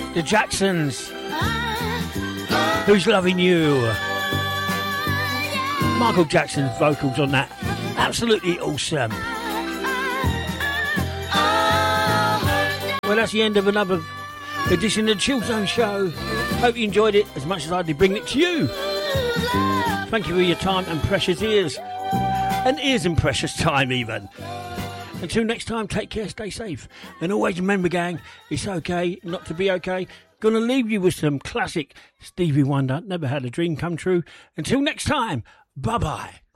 The Jacksons. Who's Loving You? Michael Jackson's vocals on that. Absolutely awesome. Well, that's the end of another edition of the Chill Zone Show. Hope you enjoyed it as much as I did bring it to you. Thank you for your time and precious ears. And ears and precious time even. Until next time, take care, stay safe. And always remember, gang, it's okay not to be okay. Gonna leave you with some classic Stevie Wonder, Never Had a Dream Come True. Until next time, bye-bye.